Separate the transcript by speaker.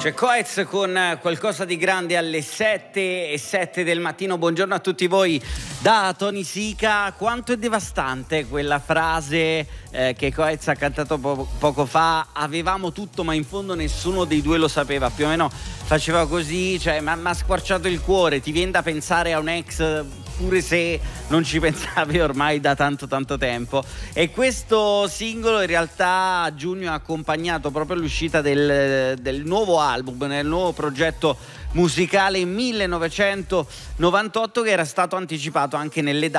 Speaker 1: C'è Coez con qualcosa di grande alle 7:07 del mattino. Buongiorno a tutti voi da Tony Sica. Quanto è devastante quella frase che Coez ha cantato poco fa: avevamo tutto ma in fondo nessuno dei due lo sapeva. Più o meno faceva così, cioè mi ha squarciato il cuore. Ti viene da pensare a un ex pure se non ci pensavi ormai da tanto tempo. E questo singolo in realtà a giugno ha accompagnato proprio l'uscita del nuovo album, nel nuovo progetto musicale 1998, che era stato anticipato anche nelle